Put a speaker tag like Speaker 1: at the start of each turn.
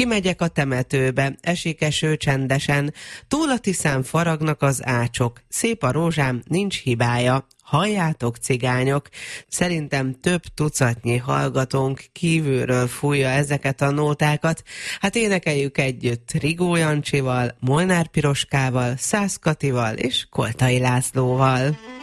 Speaker 1: Kimegyek a temetőbe, esik eső csendesen, túl a Tiszán faragnak az ácsok, szép a rózsám, nincs hibája. Halljátok, cigányok, szerintem több tucatnyi hallgatónk kívülről fújja ezeket a nótákat. Hát énekeljük együtt Rigó Jancsival, Molnár Piroskával, Szász Katival és Koltai Lászlóval.